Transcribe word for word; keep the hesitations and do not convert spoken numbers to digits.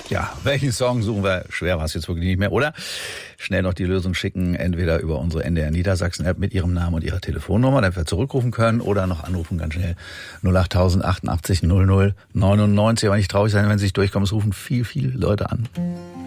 Ja, welchen Song suchen wir? Schwer war es jetzt wirklich nicht mehr, oder? Schnell noch die Lösung schicken, entweder über unsere N D R Niedersachsen-App mit Ihrem Namen und Ihrer Telefonnummer, damit wir zurückrufen können, oder noch anrufen ganz schnell null acht achtundachtzig null null neunundneunzig. Aber nicht traurig sein, wenn Sie sich durchkommen, es rufen viel, viele Leute an.